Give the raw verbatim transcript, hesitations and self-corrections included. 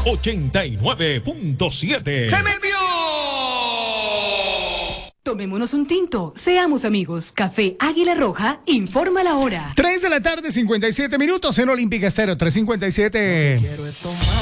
ochenta y nueve punto siete. ¡Se me envió! Tomémonos un tinto, seamos amigos. Café Águila Roja informa la hora. tres de la tarde, cincuenta y siete minutos en Olímpica Estéreo, tres cincuenta y siete.